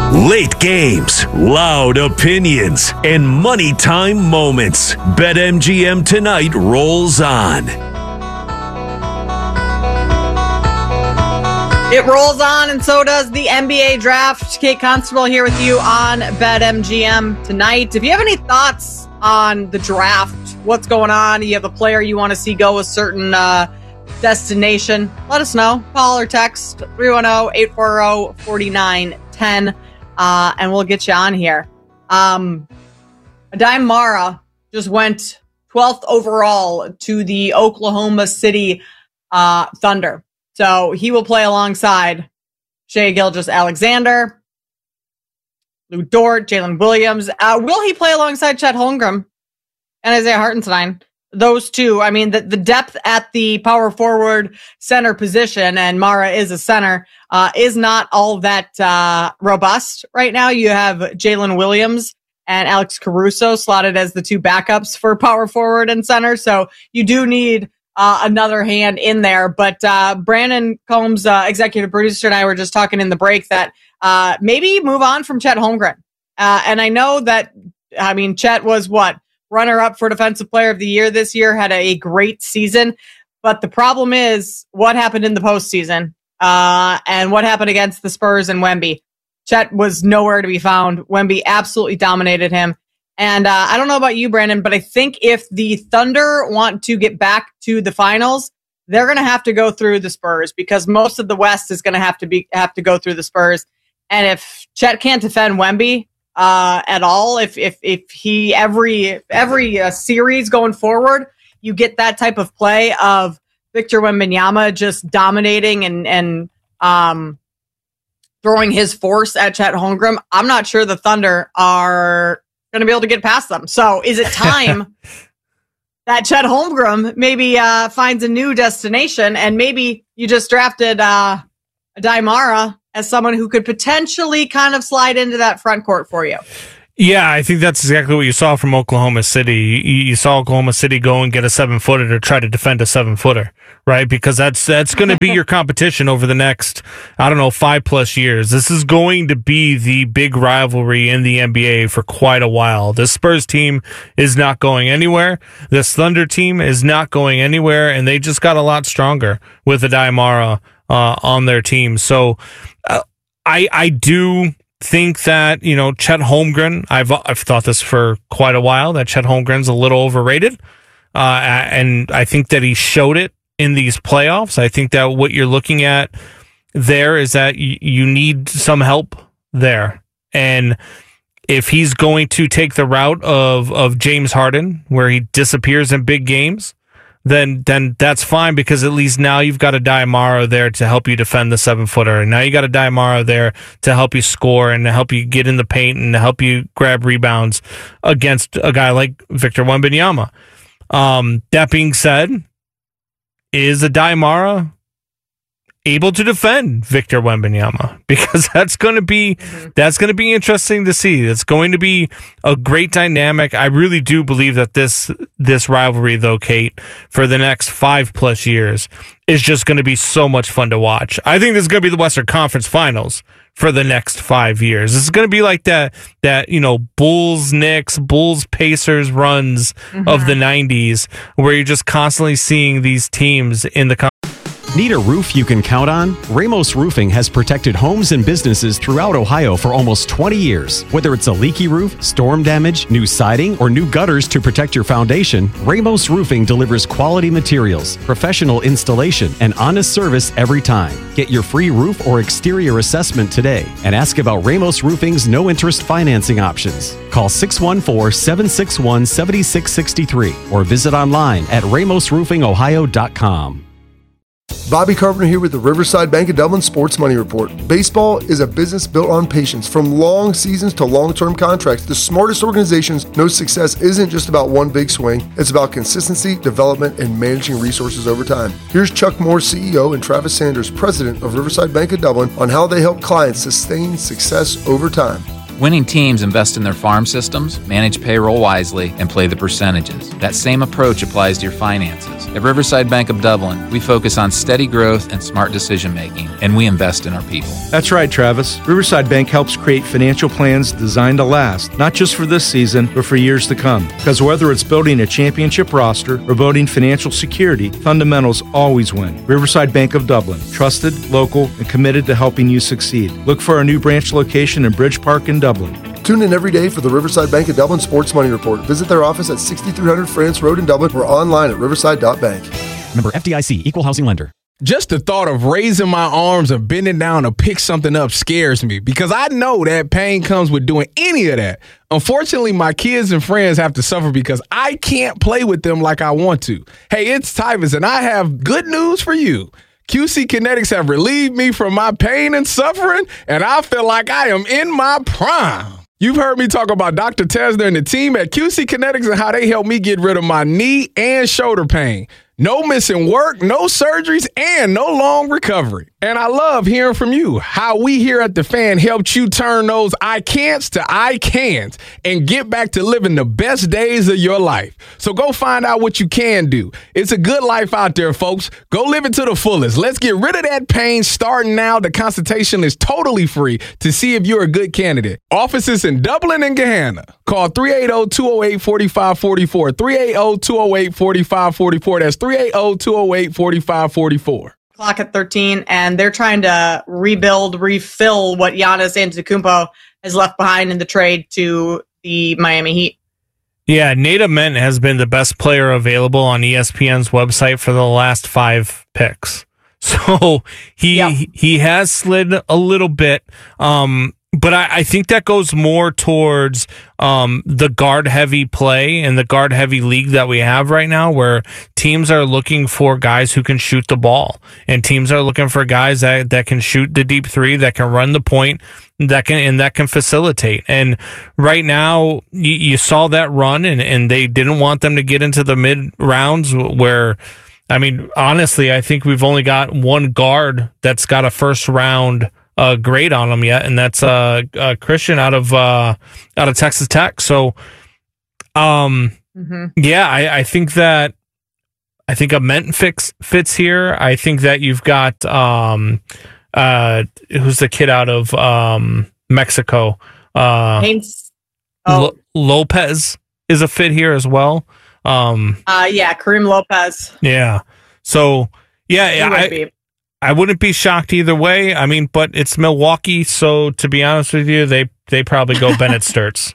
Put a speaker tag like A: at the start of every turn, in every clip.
A: Late games, loud opinions, and money time moments. BetMGM tonight rolls on.
B: It rolls on, and so does the NBA draft. Kate Constable here with you on BetMGM tonight. If you have any thoughts on the draft, what's going on, you have a player you want to see go a certain destination, let us know. Call or text 310-840-4910, and we'll get you on here. Aday Mara just went 12th overall to the Oklahoma City Thunder. So he will play alongside Shai Gilgeous-Alexander, Lou Dort, Jalen Williams. Will he play alongside Chet Holmgren and Isaiah Hartenstein? Those two, I mean, the depth at the power forward center position, and Mara is a center, is not all that robust right now. You have Jalen Williams and Alex Caruso slotted as the two backups for power forward and center. So you do need another hand in there. But Brandon Combs, executive producer, and I were just talking in the break that maybe move on from Chet Holmgren. And I know that, I mean, Chet was runner-up for Defensive Player of the Year this year, had a great season. But the problem is what happened in the postseason and what happened against the Spurs and Wemby. Chet was nowhere to be found. Wemby absolutely dominated him. And I don't know about you, Brandon, but I think if the Thunder want to get back to the finals, they're going to have to go through the Spurs, because most of the West is going to have to go through the Spurs. And if Chet can't defend Wemby at all, if he every series going forward, you get that type of play of Victor Wembanyama just dominating and throwing his force at Chet Holmgren, I'm not sure the Thunder are going to be able to get past them. So is it time that Chet Holmgren maybe finds a new destination, and maybe you just drafted Aday Mara as someone who could potentially kind of slide into that front court for you?
C: Yeah, I think that's exactly what you saw from Oklahoma City. You saw Oklahoma City go and get a 7-footer to try to defend a 7-footer, right? Because that's going to be your competition over the next, 5+ years. This is going to be the big rivalry in the NBA for quite a while. This Spurs team is not going anywhere. This Thunder team is not going anywhere, and they just got a lot stronger with Aday Mara on their team. So I do think that, Chet Holmgren, I've thought this for quite a while, that Chet Holmgren's a little overrated. And I think that he showed it in these playoffs. I think that what you're looking at there is that you need some help there. And if he's going to take the route of James Harden, where he disappears in big games, then that's fine, because at least now you've got Aday Mara there to help you defend the 7-footer. And now you got Aday Mara there to help you score and to help you get in the paint and to help you grab rebounds against a guy like Victor Wembanyama. That being said, is Aday Mara able to defend Victor Wembanyama? Because that's going to be interesting to see. It's going to be a great dynamic. I really do believe that this rivalry, though, Kate, for the next 5+ years is just going to be so much fun to watch. I think this is going to be the Western Conference Finals for the next 5 years. This is going to be like that Bulls Knicks, Bulls Pacers runs of the 90s, where you're just constantly seeing these teams in the
D: Need a roof you can count on? Ramos Roofing has protected homes and businesses throughout Ohio for almost 20 years. Whether it's a leaky roof, storm damage, new siding, or new gutters to protect your foundation, Ramos Roofing delivers quality materials, professional installation, and honest service every time. Get your free roof or exterior assessment today and ask about Ramos Roofing's no-interest financing options. Call 614-761-7663 or visit online at ramosroofingohio.com.
E: Bobby Carpenter here with the Riverside Bank of Dublin Sports Money Report. Baseball is a business built on patience. From long seasons to long-term contracts, the smartest organizations know success isn't just about one big swing. It's about consistency, development, and managing resources over time. Here's Chuck Moore, CEO, and Travis Sanders, President of Riverside Bank of Dublin, on how they help clients sustain success over time.
F: Winning teams invest in their farm systems, manage payroll wisely, and play the percentages. That same approach applies to your finances. At Riverside Bank of Dublin, we focus on steady growth and smart decision making, and we invest in our people.
G: That's right, Travis. Riverside Bank helps create financial plans designed to last, not just for this season, but for years to come. Because whether it's building a championship roster or building financial security, fundamentals always win. Riverside Bank of Dublin, trusted, local, and committed to helping you succeed. Look for our new branch location in Bridge Park in Dublin.
E: Tune in every day for the Riverside Bank of Dublin Sports Money Report. Visit their office at 6300 France Road in Dublin or online at riverside.bank.
D: Member FDIC, Equal Housing Lender.
H: Just the thought of raising my arms or bending down to pick something up scares me because I know that pain comes with doing any of that. Unfortunately, my kids and friends have to suffer because I can't play with them like I want to. Hey, it's Tyvus, and I have good news for you. QC Kinetics have relieved me from my pain and suffering, and I feel like I am in my prime. You've heard me talk about Dr. Tesner and the team at QC Kinetics and how they helped me get rid of my knee and shoulder pain. No missing work, no surgeries, and no long recovery. And I love hearing from you, how we here at The Fan helped you turn those I can'ts to I can'ts and get back to living the best days of your life. So go find out what you can do. It's a good life out there, folks. Go live it to the fullest. Let's get rid of that pain starting now. The consultation is totally free to see if you're a good candidate. Offices in Dublin and Gahanna. Call 380-208-4544. 380-208-4544. That's 380-208-4544.
B: Clock at 13, and they're trying to refill what Giannis Antetokounmpo has left behind in the trade to the Miami Heat.
C: Yeah, Nate Ament has been the best player available on ESPN's website for the last 5 picks. So he has slid a little bit. But I think that goes more towards the guard-heavy play and the guard-heavy league that we have right now, where teams are looking for guys who can shoot the ball, and teams are looking for guys that can shoot the deep three, that can run the point, that can facilitate. And right now, you saw that run, and they didn't want them to get into the mid rounds where. I mean, honestly, I think we've only got one guard that's got a first round grade on him yet, and that's Christian out of Texas Tech. So, yeah, I think Ament fits here. I think that you've got who's the kid out of Mexico? Lopez is a fit here as well.
B: Kareem Lopez.
C: Yeah. So I wouldn't be shocked either way. I mean, but it's Milwaukee, so to be honest with you, they probably go Bennett Sturts.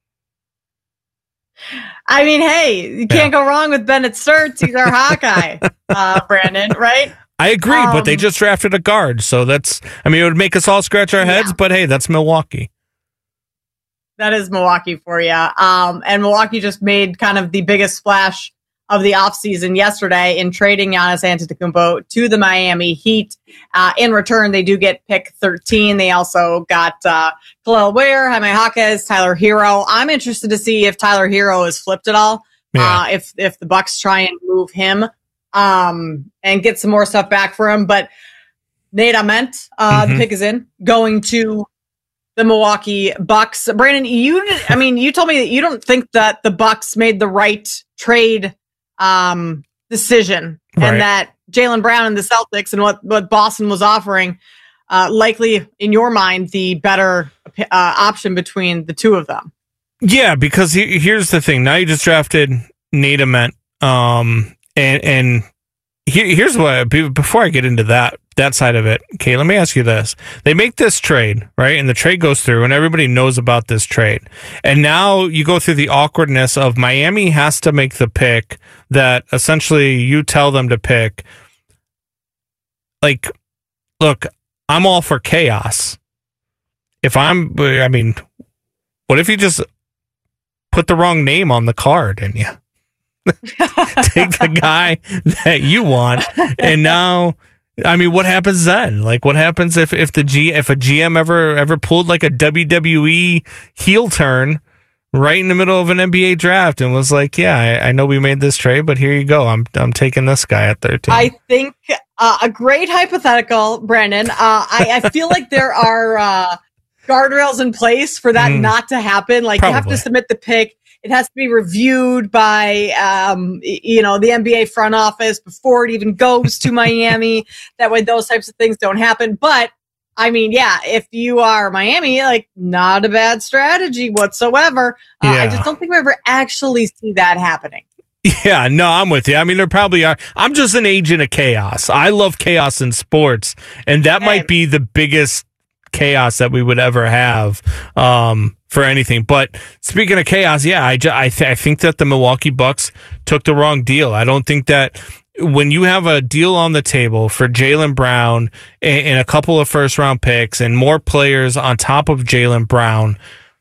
B: I mean, hey, you can't go wrong with Bennett Sturts. He's our Hawkeye, Brandon, right?
C: I agree, but they just drafted a guard, so it would make us all scratch our heads, but hey, that's Milwaukee.
B: That is Milwaukee for you. And Milwaukee just made kind of the biggest splash of the offseason yesterday in trading Giannis Antetokounmpo to the Miami Heat. In return, they do get pick 13. They also got Kel'el Ware, Jaime Jaquez, Tyler Hero. I'm interested to see if Tyler Hero is flipped at all. Yeah. If the Bucks try and move him and get some more stuff back for him. But Nate Ament, the pick is in, going to the Milwaukee Bucks. Brandon, you told me that you don't think that the Bucks made the right trade decision, and that Jaylen Brown and the Celtics and what Boston was offering, likely in your mind, the better option between the two of them. Yeah,
C: because here's the thing. Now you just drafted Nate Ament, and here's what, before I get into that side of it, okay, let me ask you this. They make this trade, right? And the trade goes through and everybody knows about this trade. And now you go through the awkwardness of Miami has to make the pick that essentially you tell them to pick. Like, look, I'm all for chaos. What if you just put the wrong name on the card and you take the guy that you want, and now, what happens then? Like, what happens if a GM ever pulled like a WWE heel turn right in the middle of an NBA draft and was like, yeah, I know we made this trade, but here you go. I'm taking this guy at 13.
B: I think a great hypothetical, Brandon. I feel like there are guardrails in place for that not to happen? Like, you have to submit the pick. It has to be reviewed by, the NBA front office before it even goes to Miami. That way those types of things don't happen. But, I mean, yeah, if you are Miami, like, not a bad strategy whatsoever. I just don't think we ever actually see that happening.
C: Yeah, no, I'm with you. I mean, there probably are. I'm just an agent of chaos. I love chaos in sports, and that might be the biggest chaos that we would ever have for anything. But speaking of chaos, yeah, I think that the Milwaukee Bucks took the wrong deal. I don't think that when you have a deal on the table for Jaylen Brown and a couple of first-round picks and more players on top of Jaylen Brown,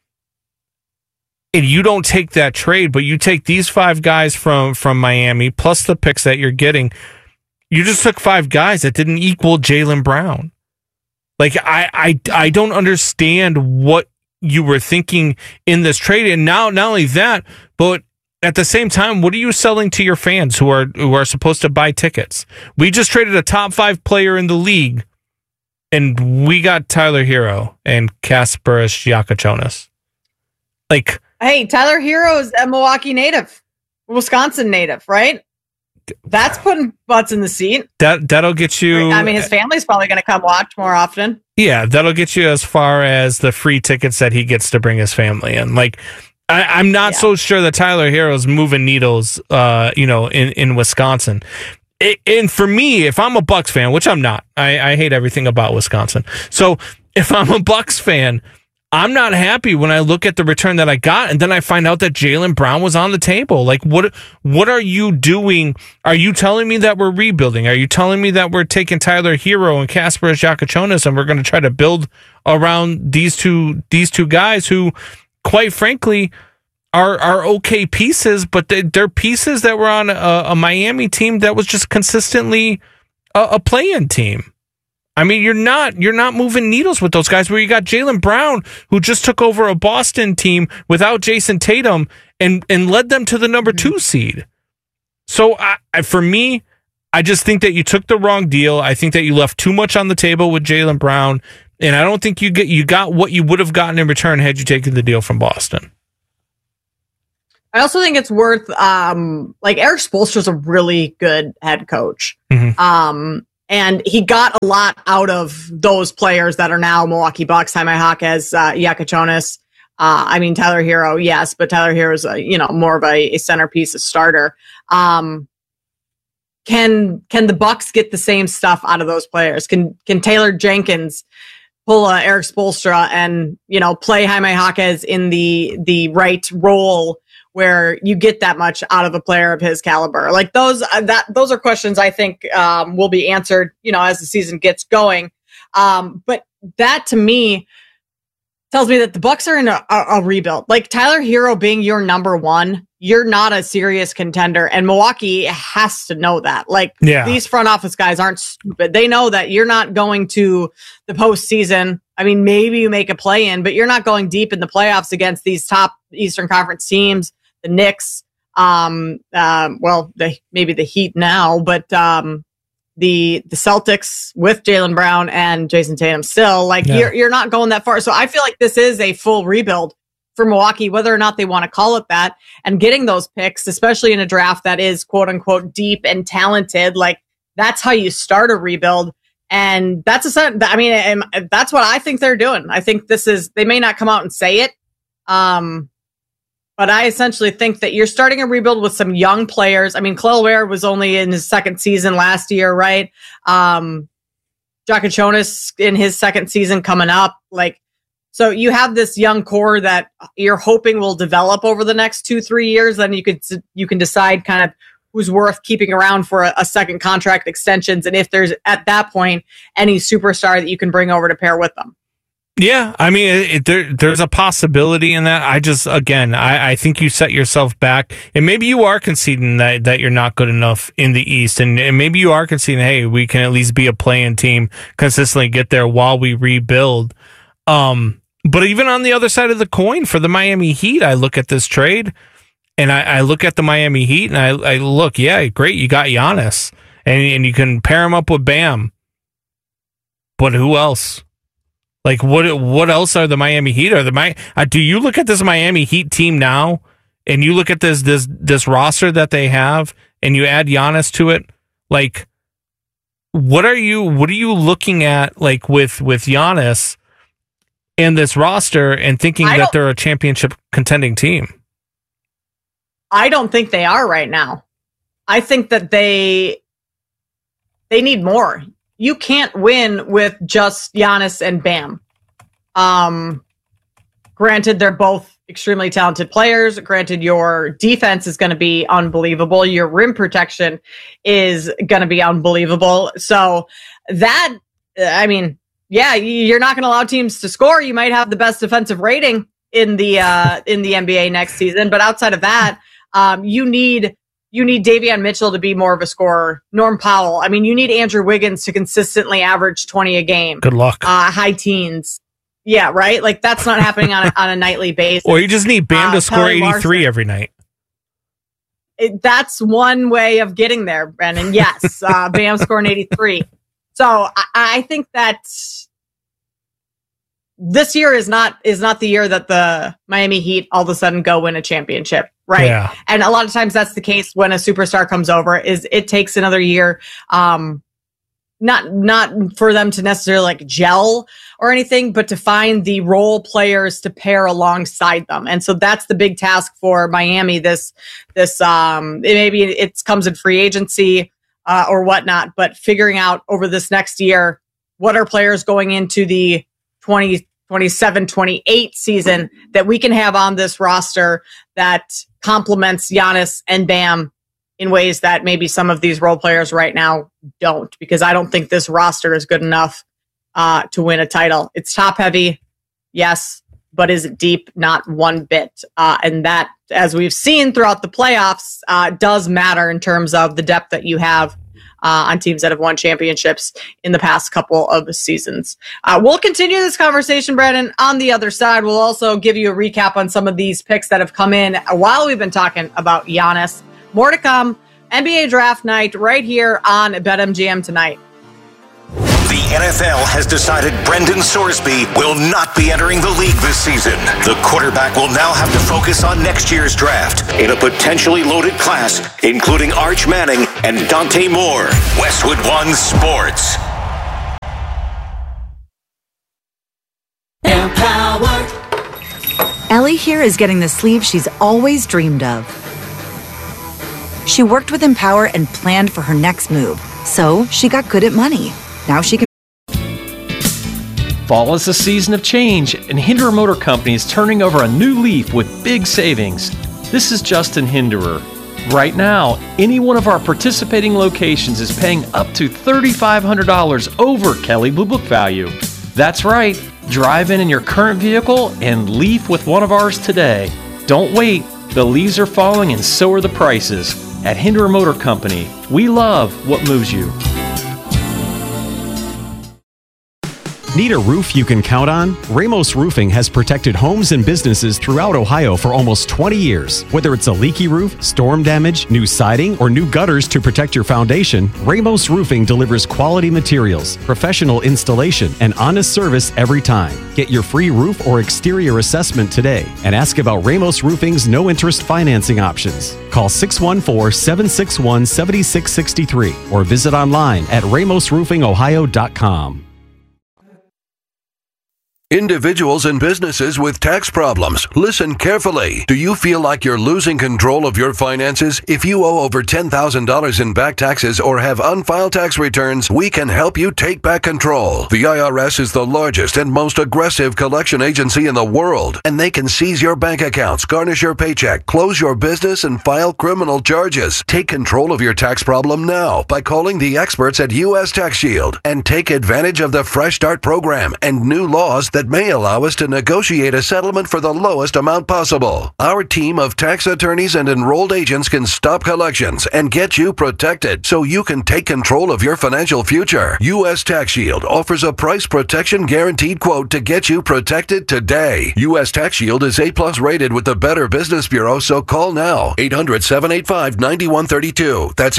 C: and you don't take that trade, but you take these 5 guys from Miami plus the picks that you're getting, you just took 5 guys that didn't equal Jaylen Brown. Like, I don't understand what you were thinking in this trade. And now, not only that, but at the same time, what are you selling to your fans who are supposed to buy tickets? We just traded a top 5 player in the league, and we got Tyler Hero and Kasparas Giacochonis. Like,
B: hey, Tyler Hero is a Milwaukee native, Wisconsin native, right? That's putting butts in the seat.
C: That'll get you.
B: I mean, his family's probably going to come watch more often.
C: Yeah, that'll get you as far as the free tickets that he gets to bring his family in. Like, I'm not so sure that Tyler Hero's moving needles, in Wisconsin. And for me, if I'm a Bucks fan, which I'm not, I hate everything about Wisconsin. So if I'm a Bucks fan, I'm not happy when I look at the return that I got, and then I find out that Jaylen Brown was on the table. Like, what are you doing? Are you telling me that we're rebuilding? Are you telling me that we're taking Tyler Hero and Kasparas Giacochonis and we're going to try to build around these two guys who, quite frankly, are okay pieces, but they're pieces that were on a Miami team that was just consistently a play-in team. I mean, you're not moving needles with those guys, where you got Jaylen Brown, who just took over a Boston team without Jason Tatum and led them to the number 2 seed. So for me, I just think that you took the wrong deal. I think that you left too much on the table with Jaylen Brown, and I don't think you got what you would have gotten in return had you taken the deal from Boston.
B: I also think it's worth, Erik Spoelstra's a really good head coach.
C: Mm-hmm.
B: And he got a lot out of those players that are now Milwaukee Bucks. Jaime Jaquez, Giacochonis. Tyler Hero, yes, but Tyler Hero is more of a centerpiece, a starter. Can the Bucks get the same stuff out of those players? Can Taylor Jenkins pull Erik Spoelstra and play Jaime Jaquez in the right role where you get that much out of a player of his caliber? Like, those are questions I think will be answered, as the season gets going. But that, to me, tells me that the Bucks are in a rebuild. Like, Tyler Hero being your number 1, you're not a serious contender, and Milwaukee has to know that. Like, these front office guys aren't stupid. They know that you're not going to the postseason. I mean, maybe you make a play-in, but you're not going deep in the playoffs against these top Eastern Conference teams. The Knicks, maybe the Heat now, but the Celtics with Jaylen Brown and Jason Tatum still, you're not going that far. So I feel like this is a full rebuild for Milwaukee, whether or not they want to call it that. And getting those picks, especially in a draft that is quote unquote deep and talented, like, that's how you start a rebuild. And that's that's what I think they're doing. I think they may not come out and say it. But I essentially think that you're starting a rebuild with some young players. I mean, Kel'el Ware was only in his second season last year, right? Giacochonis in his second season coming up. So you have this young core that you're hoping will develop over the next 2-3 years. Then you can decide kind of who's worth keeping around for a second contract extensions, and if there's, at that point, any superstar that you can bring over to pair with them.
C: Yeah, I mean, there's a possibility in that. I think you set yourself back, and maybe you are conceding that you're not good enough in the East, and maybe you are conceding, hey, we can at least be a play-in team, consistently get there while we rebuild. But even on the other side of the coin for the Miami Heat, I look at this trade, and I look at the Miami Heat, and I look, yeah, great, you got Giannis, and you can pair him up with Bam, but who else? Like, what else are the Miami Heat? Do you look at this Miami Heat team now, and you look at this roster that they have, and you add Giannis to it? Like, what are you looking at, like, with Giannis and this roster, and thinking that they're a championship contending team?
B: I don't think they are right now. I think that they need more. You can't win with just Giannis and Bam. Granted, they're both extremely talented players. Granted, your defense is going to be unbelievable. Your rim protection is going to be unbelievable. So that, I mean, yeah, you're not going to allow teams to score. You might have the best defensive rating in the NBA next season, but outside of that, you need Davion Mitchell to be more of a scorer. Norm Powell. I mean, you need Andrew Wiggins to consistently average 20 a game.
C: Good luck.
B: High teens. Yeah, right? Like, that's not happening on a nightly basis.
C: Or you just need Bam to score 83 Larson. Every night.
B: That's one way of getting there, Brennan. Yes, Bam scoring 83. So I think that this year is not the year that the Miami Heat all of a sudden go win a championship, right? Yeah. And a lot of times that's the case when a superstar comes over. Is it takes another year, not for them to necessarily like gel or anything, but to find the role players to pair alongside them. And so that's the big task for Miami. This maybe it comes in free agency or whatnot, but figuring out over this next year, what are players going into the 2027-28 season that we can have on this roster that complements Giannis and Bam in ways that maybe some of these role players right now don't, because I don't think this roster is good enough to win a title. It's top heavy, yes, but is it deep? Not one bit. And that, as we've seen throughout the playoffs, does matter in terms of the depth that you have on teams that have won championships in the past couple of seasons. We'll continue this conversation, Brandon. On the other side, we'll also give you a recap on some of these picks that have come in while we've been talking about Giannis. More to come. NBA Draft Night right here on BetMGM tonight.
I: The NFL has decided Brendan Sorsby will not be entering the league this season. The quarterback will now have to focus on next year's draft in a potentially loaded class, including Arch Manning and Dante Moore. Westwood One Sports.
J: Empower. Ellie here is getting the sleeve she's always dreamed of. She worked with Empower and planned for her next move, so she got good at money. Now she can.
K: Fall is a season of change, and Hinderer Motor Company is turning over a new leaf with big savings. This is Justin Hinderer. Right now, any one of our participating locations is paying up to $3,500 over Kelley Blue Book value. That's right. Drive in your current vehicle and leaf with one of ours today. Don't wait. The leaves are falling and so are the prices. At Hinderer Motor Company, we love what moves you.
D: Need a roof you can count on? Ramos Roofing has protected homes and businesses throughout Ohio for almost 20 years. Whether it's a leaky roof, storm damage, new siding, or new gutters to protect your foundation, Ramos Roofing delivers quality materials, professional installation, and honest service every time. Get your free roof or exterior assessment today and ask about Ramos Roofing's no-interest financing options. Call 614-761-7663 or visit online at ramosroofingohio.com.
L: Individuals and businesses with tax problems, listen carefully. Do you feel like you're losing control of your finances? If you owe over $10,000 in back taxes or have unfiled tax returns, we can help you take back control. The IRS is the largest and most aggressive collection agency in the world, and they can seize your bank accounts, garnish your paycheck, close your business, and file criminal charges. Take control of your tax problem now by calling the experts at U.S. Tax Shield and take advantage of the Fresh Start program and new laws that may allow us to negotiate a settlement for the lowest amount possible. Our team of tax attorneys and enrolled agents can stop collections and get you protected so you can take control of your financial future. U.S. Tax Shield offers a price protection guaranteed quote to get you protected today. U.S. Tax Shield is A+ rated with the Better Business Bureau, so call now. 800-785-9132. That's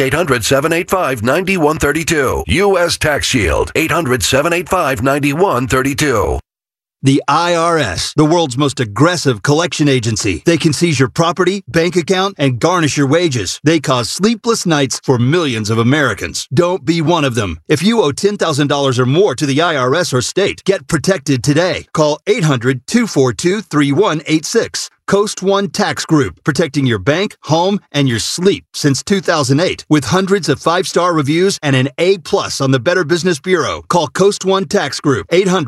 L: 800-785-9132. U.S. Tax Shield. 800-785-9132.
M: The IRS, the world's most aggressive collection agency. They can seize your property, bank account, and garnish your wages. They cause sleepless nights for millions of Americans. Don't be one of them. If you owe $10,000 or more to the IRS or state, get protected today. Call 800-242-3186. Coast One Tax Group, protecting your bank, home, and your sleep since 2008. With hundreds of 5-star reviews and an A+ on the Better Business Bureau. Call Coast One Tax Group,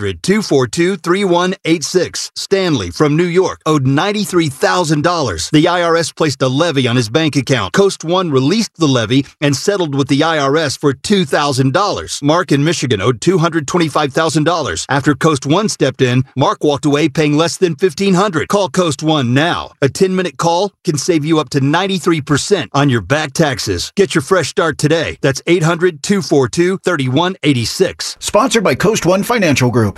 M: 800-242-3186. Stanley from New York owed $93,000. The IRS placed a levy on his bank account. Coast One released the levy and settled with the IRS for $2,000. Mark in Michigan owed $225,000. After Coast One stepped in, Mark walked away paying less than $1,500. Call Coast One now. A 10-minute call can save you up to 93% on your back taxes. Get your fresh start today. That's 800-242-3186.
N: Sponsored by Coast One Financial Group.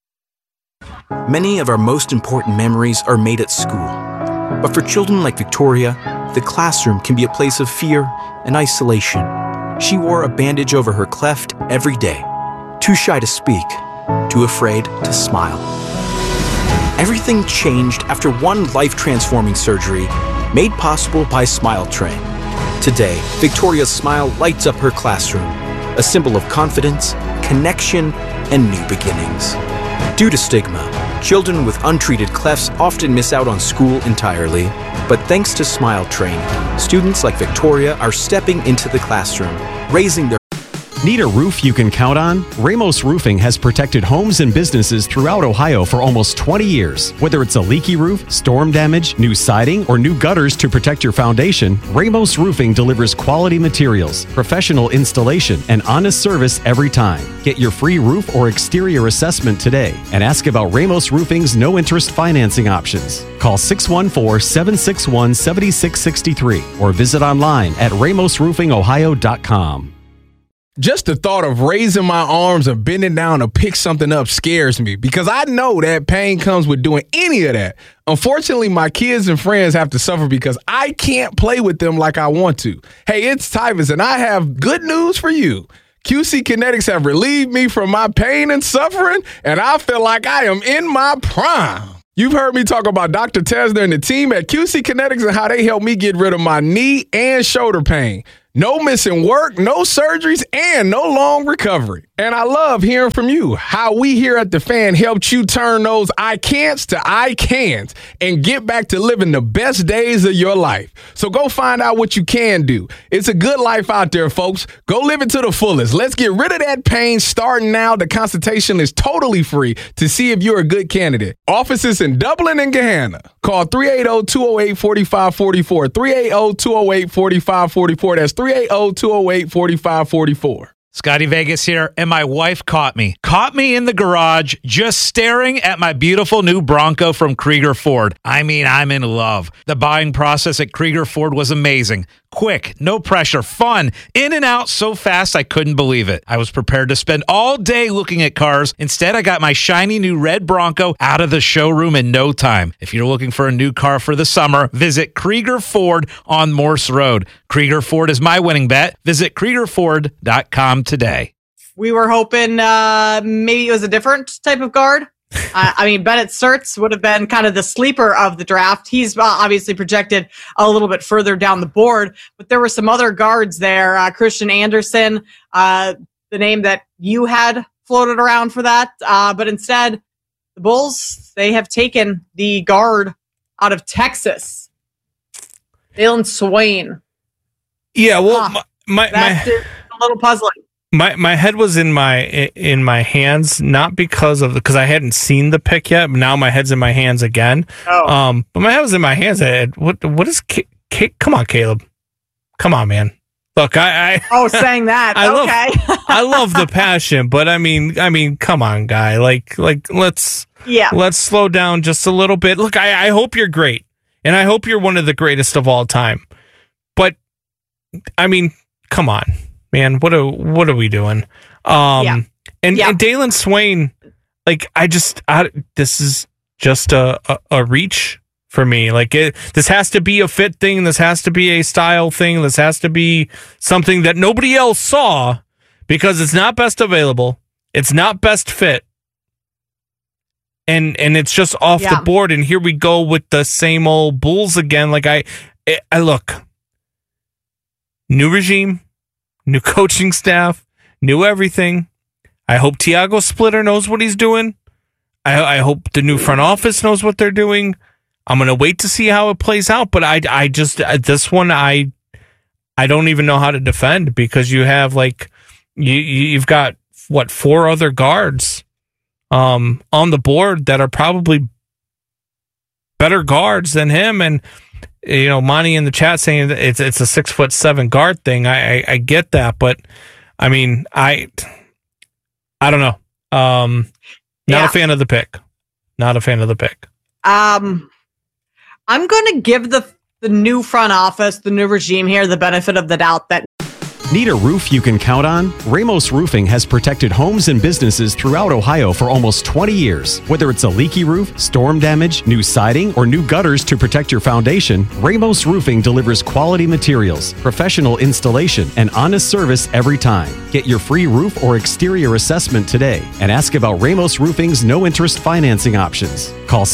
O: Many of our most important memories are made at school. But for children like Victoria, the classroom can be a place of fear and isolation. She wore a bandage over her cleft every day. Too shy to speak, too afraid to smile. Everything changed after one life-transforming surgery made possible by Smile Train. Today, Victoria's smile lights up her classroom, a symbol of confidence, connection, and new beginnings. Due to stigma, children with untreated clefts often miss out on school entirely. But thanks to Smile Train, students like Victoria are stepping into the classroom, raising their
D: Need a roof you can count on? Ramos Roofing has protected homes and businesses throughout Ohio for almost 20 years. Whether it's a leaky roof, storm damage, new siding, or new gutters to protect your foundation, Ramos Roofing delivers quality materials, professional installation, and honest service every time. Get your free roof or exterior assessment today and ask about Ramos Roofing's no-interest financing options. Call 614-761-7663 or visit online at ramosroofingohio.com.
H: Just the thought of raising my arms or bending down to pick something up scares me because I know that pain comes with doing any of that. Unfortunately, my kids and friends have to suffer because I can't play with them like I want to. Hey, it's Tyvus, and I have good news for you. QC Kinetics have relieved me from my pain and suffering, and I feel like I am in my prime. You've heard me talk about Dr. Tesner and the team at QC Kinetics and how they helped me get rid of my knee and shoulder pain. No missing work, no surgeries, and no long recovery. And I love hearing from you, how we here at The Fan helped you turn those I can'ts to I can'ts and get back to living the best days of your life. So go find out what you can do. It's a good life out there, folks. Go live it to the fullest. Let's get rid of that pain starting now. The consultation is totally free to see if you're a good candidate. Offices in Dublin and Gahanna. Call 380-208-4544. 380-208-4544. That's 380-208-4544.
P: Scotty Vegas here, and my wife caught me in the garage just staring at my beautiful new Bronco from Krieger Ford. I mean, I'm in love. The buying process at Krieger Ford was amazing. Quick, no pressure, fun, in and out so fast I couldn't believe it. I was prepared to spend all day looking at cars. Instead, I got my shiny new red Bronco out of the showroom in no time. If you're looking for a new car for the summer, visit Krieger Ford on Morse Road. Krieger Ford is my winning bet. Visit KriegerFord.com today.
B: We were hoping maybe it was a different type of guard. I mean, Bennett Sertz would have been kind of the sleeper of the draft. He's obviously projected a little bit further down the board, but there were some other guards there. Christian Anderson, the name that you had floated around for that. But instead, the Bulls, they have taken the guard out of Texas, Dalen Swain.
C: Yeah, well,
B: that's a little puzzling.
C: My head was in my hands, not because I hadn't seen the pick yet. But now my head's in my hands again. But my head was in my hands. What is? Come on, Caleb. Come on, man. Look,
B: saying that.
C: I love the passion, but I mean, come on, guy. Like let's slow down just a little bit. Look, I hope you're great, and I hope you're one of the greatest of all time. But I mean, come on. Man, what are we doing? And Dalen Swain, like this is just a reach for me. Like this has to be a fit thing. This has to be a style thing. This has to be something that nobody else saw because it's not best available. It's not best fit. and it's just off the board. And here we go with the same old Bulls again. Like I look, new regime, new coaching staff, new everything. I hope Tiago Splitter knows what he's doing. I hope the new front office knows what they're doing. I'm going to wait to see how it plays out. But I just, this one, I don't even know how to defend, because you have like, you've got what, 4 other guards on the board that are probably better guards than him. And, you know, Monty in the chat saying that it's a 6'7" guard thing. I get that, but I mean, I don't know. Not a fan of the pick. Not a fan of the pick.
B: I'm going to give the new front office, the new regime here, the benefit of the doubt that.
D: Need a roof you can count on? Ramos Roofing has protected homes and businesses throughout Ohio for almost 20 years. Whether it's a leaky roof, storm damage, new siding, or new gutters to protect your foundation, Ramos Roofing delivers quality materials, professional installation, and honest service every time. Get your free roof or exterior assessment today and ask about Ramos Roofing's no-interest financing options. Call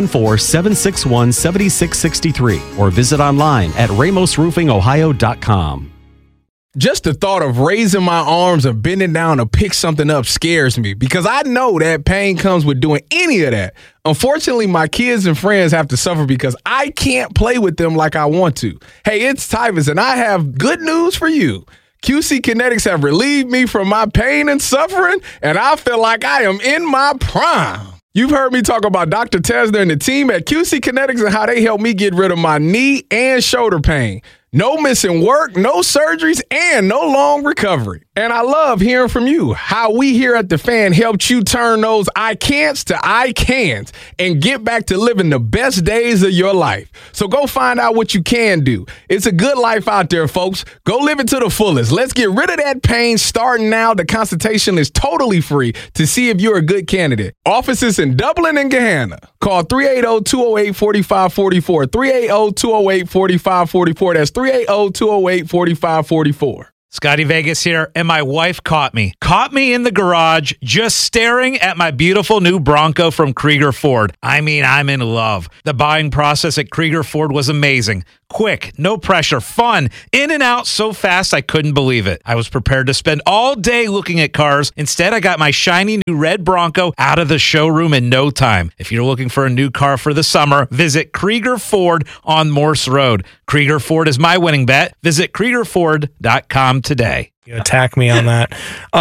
D: 614-761-7663 or visit online at ramosroofingohio.com.
H: Just the thought of raising my arms or bending down to pick something up scares me, because I know that pain comes with doing any of that. Unfortunately, my kids and friends have to suffer because I can't play with them like I want to. Hey, it's Tyvus, and I have good news for you. QC Kinetics have relieved me from my pain and suffering, and I feel like I am in my prime. You've heard me talk about Dr. Tesner and the team at QC Kinetics and how they helped me get rid of my knee and shoulder pain. No missing work, no surgeries, and no long recovery. And I love hearing from you, how we here at The Fan helped you turn those I can'ts to I can'ts and get back to living the best days of your life. So go find out what you can do. It's a good life out there, folks. Go live it to the fullest. Let's get rid of that pain starting now. The consultation is totally free to see if you're a good candidate. Offices in Dublin and Gahanna. Call 380-208-4544. 380-208-4544. That's 380-208-4544.
P: Scotty Vegas here, and my wife caught me in the garage just staring at my beautiful new Bronco from Krieger Ford. I mean, I'm in love. The buying process at Krieger Ford was amazing. Quick, no pressure, fun, in and out so fast I couldn't believe it. I was prepared to spend all day looking at cars. Instead, I got my shiny new red Bronco out of the showroom in no time. If you're looking for a new car for the summer, visit Krieger Ford on Morse Road. Krieger Ford is my winning bet. Visit KriegerFord.com today.
C: You attack me on that.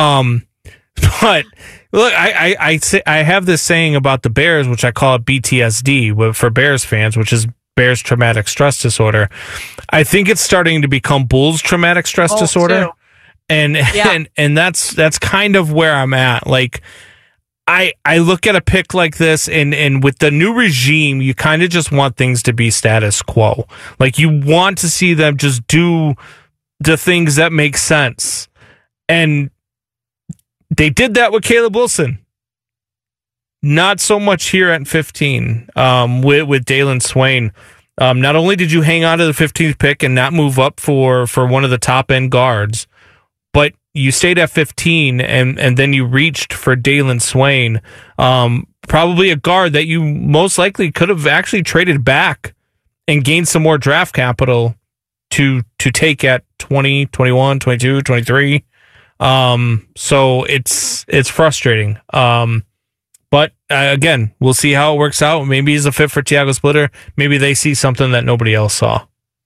C: But look, I have this saying about the Bears, which I call it BTSD for Bears fans, which is Bears traumatic stress disorder. I think it's starting to become Bulls traumatic stress disorder. Too. And that's kind of where I'm at. Like, I look at a pick like this, and with the new regime, you kind of just want things to be status quo. Like, you want to see them just do the things that make sense. And they did that with Caleb Wilson. Not so much here at 15 with Dalen Swain. Not only did you hang on to the 15th pick and not move up for one of the top end guards, but you stayed at 15 and then you reached for Dalen Swain, probably a guard that you most likely could have actually traded back and gained some more draft capital to take at 20, 21, 22, 23. So it's frustrating. But again, we'll see how it works out. Maybe he's a fit for Tiago Splitter. Maybe they see something that nobody else saw.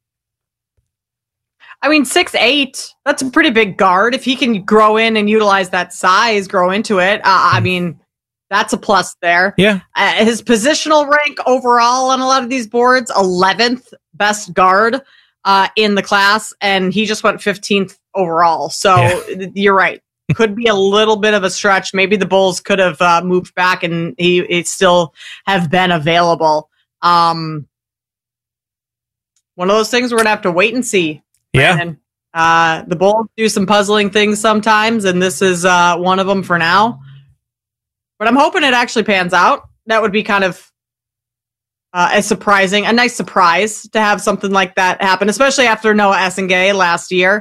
B: I mean, 6'8", that's a pretty big guard. If he can grow in and utilize that size, grow into it, I mean, that's a plus there.
C: Yeah.
B: His positional rank overall on a lot of these boards, 11th best guard in the class, and he just went 15th overall. So You're right. Could be a little bit of a stretch. Maybe the Bulls could have moved back and he'd still have been available. One of those things we're going to have to wait and see.
C: Yeah.
B: The Bulls do some puzzling things sometimes, and this is one of them for now. But I'm hoping it actually pans out. That would be kind of a nice surprise to have something like that happen, especially after Noah Essengay last year.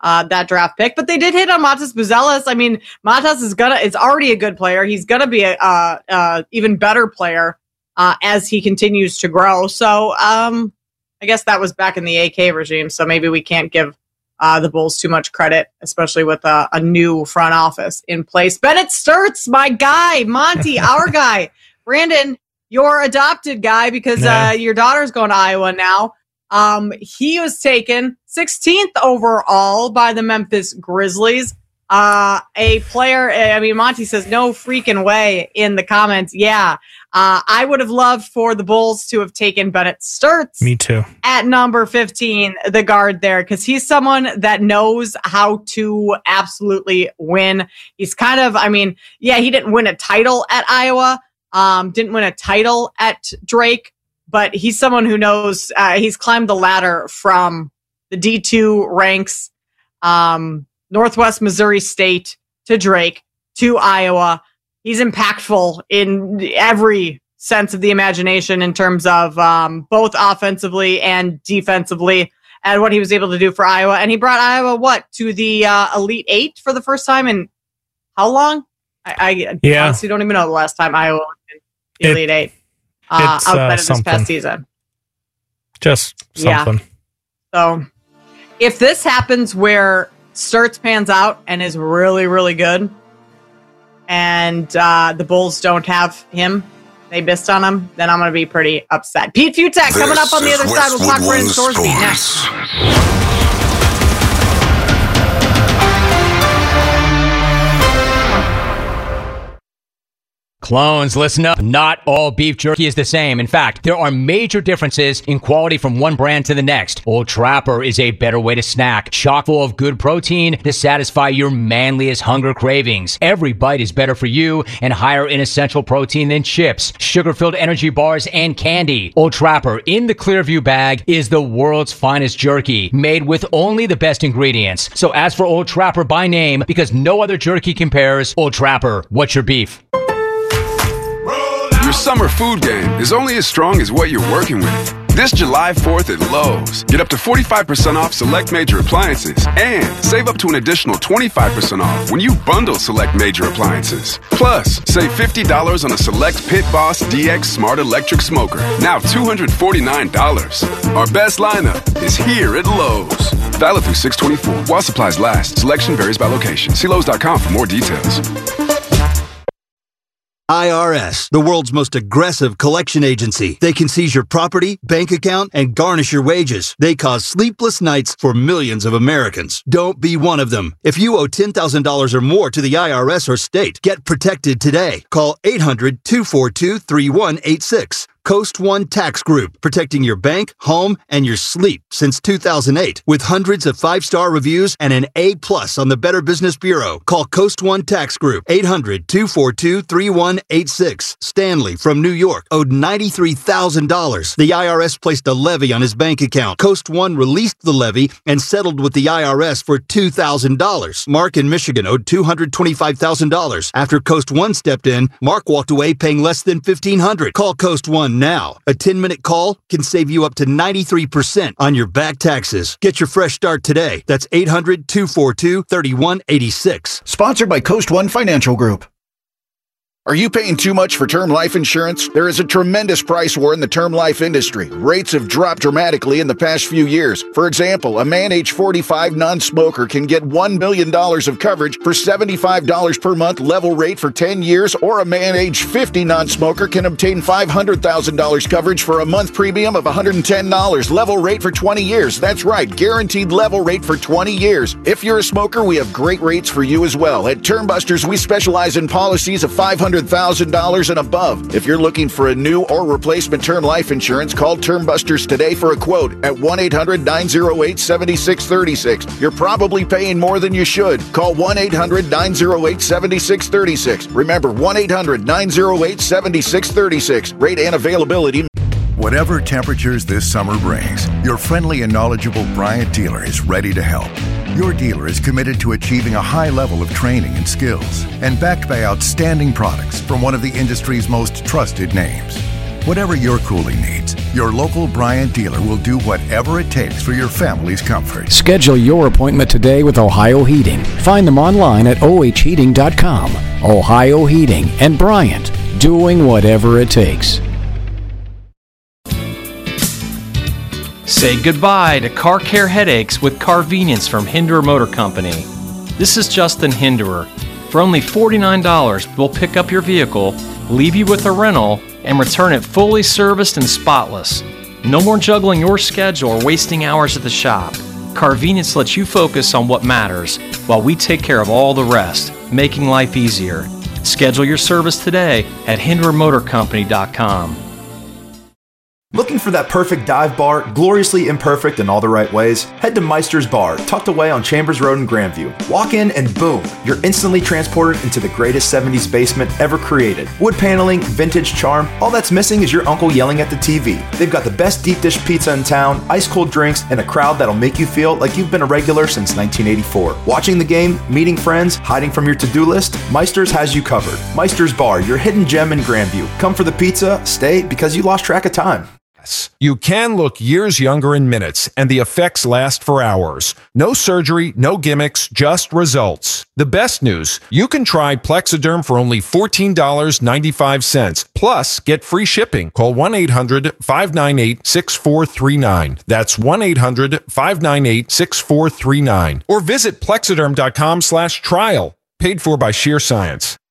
B: that draft pick. But they did hit on Matas Buzelis. I mean, Matas is already a good player. He's going to be a even better player as he continues to grow. So I guess that was back in the AK regime. So maybe we can't give the Bulls too much credit, especially with a new front office in place. Bennett Sturtz, my guy, Monty, our guy. Brandon, your adopted guy, because your daughter's going to Iowa now. He was taken 16th overall by the Memphis Grizzlies. A player, I mean, Monty says, no freaking way in the comments. Yeah. I would have loved for the Bulls to have taken Bennett Sturtz.
C: Me too.
B: At number 15, the guard there, because he's someone that knows how to absolutely win. He's kind of, I mean, yeah, he didn't win a title at Iowa, didn't win a title at Drake, but he's someone who knows, he's climbed the ladder from the D2 ranks, Northwest Missouri State to Drake to Iowa. He's impactful in every sense of the imagination in terms of both offensively and defensively, and what he was able to do for Iowa. And he brought Iowa, to the Elite Eight for the first time in how long? I honestly don't even know the last time Iowa was in the Elite Eight outside of this past season.
C: Just something.
B: Yeah. So if this happens where Sturtz pans out and is really, really good, and the Bulls don't have him, they missed on him, then I'm going to be pretty upset. Pete Fiutak coming up on the other side. We'll talk Brandon Sorsby next.
Q: Clones, listen up. Not all beef jerky is the same. In fact, there are major differences in quality from one brand to the next. Old Trapper is a better way to snack, chock full of good protein to satisfy your manliest hunger cravings. Every bite is better for you and higher in essential protein than chips, sugar-filled energy bars, and candy. Old Trapper in the Clearview bag is the world's finest jerky, made with only the best ingredients. So ask for Old Trapper by name, because no other jerky compares. Old Trapper, what's your beef?
R: Your summer food game is only as strong as what you're working with. This July 4th at Lowe's, get up to 45% off select major appliances and save up to an additional 25% off when you bundle select major appliances. Plus, save $50 on a select Pit Boss DX Smart Electric Smoker, now $249. Our best lineup is here at Lowe's. Valid through 6/24 while supplies last. Selection varies by location. See Lowe's.com for more details.
M: IRS, the world's most aggressive collection agency. They can seize your property, bank account, and garnish your wages. They cause sleepless nights for millions of Americans. Don't be one of them. If you owe $10,000 or more to the IRS or state, get protected today. Call 800-242-3186. Coast One Tax Group, protecting your bank, home, and your sleep since 2008. With hundreds of 5-star reviews and an A+ on the Better Business Bureau. Call Coast One Tax Group, 800-242-3186. Stanley from New York owed $93,000. The IRS placed a levy on his bank account. Coast One released the levy and settled with the IRS for $2,000. Mark in Michigan owed $225,000. After Coast One stepped in, Mark walked away paying less than $1,500. Call Coast One now. A 10-minute call can save you up to 93% on your back taxes. Get your fresh start today. That's 800-242-3186.
N: Sponsored by Coast One Financial Group. Are you paying too much for term life insurance? There is a tremendous price war in the term life industry. Rates have dropped dramatically in the past few years. For example, a man age 45 non-smoker can get $1 million of coverage for $75 per month level rate for 10 years, or a man age 50 non-smoker can obtain $500,000 coverage for a month premium of $110 level rate for 20 years. That's right, guaranteed level rate for 20 years. If you're a smoker, we have great rates for you as well. At Termbusters, we specialize in policies of $500,000 and above. If you're looking for a new or replacement term life insurance, call Termbusters today for a quote at 1-800-908-7636. You're probably paying more than you should. Call 1-800-908-7636. Remember, 1-800-908-7636. Rate and availability.
S: Whatever temperatures this summer brings, your friendly and knowledgeable Bryant dealer is ready to help. Your dealer is committed to achieving a high level of training and skills, and backed by outstanding products from one of the industry's most trusted names. Whatever your cooling needs, Your local Bryant dealer will do whatever it takes for your family's comfort.
T: Schedule your appointment today with Ohio Heating. Find them online at ohheating.com. Ohio Heating and Bryant, doing whatever it takes.
K: Say goodbye to car care headaches with Carvenience from Hinderer Motor Company. This is Justin Hinderer. For only $49, we'll pick up your vehicle, leave you with a rental, and return it fully serviced and spotless. No more juggling your schedule or wasting hours at the shop. Carvenience lets you focus on what matters while we take care of all the rest, making life easier. Schedule your service today at HindererMotorCompany.com.
U: Looking for that perfect dive bar, gloriously imperfect in all the right ways? Head to Meister's Bar, tucked away on Chambers Road in Grandview. Walk in and boom, you're instantly transported into the greatest 70s basement ever created. Wood paneling, vintage charm, all that's missing is your uncle yelling at the TV. They've got the best deep dish pizza in town, ice cold drinks, and a crowd that'll make you feel like you've been a regular since 1984. Watching the game, meeting friends, hiding from your to-do list, Meister's has you covered. Meister's Bar, your hidden gem in Grandview. Come for the pizza, stay because you lost track of time.
V: You can look years younger in minutes, and the effects last for hours. No surgery, no gimmicks, just results. The best news, you can try Plexiderm for only $14.95. Plus, get free shipping. Call 1-800-598-6439. That's 1-800-598-6439. Or visit Plexiderm.com/trial. Paid for by Sheer Science.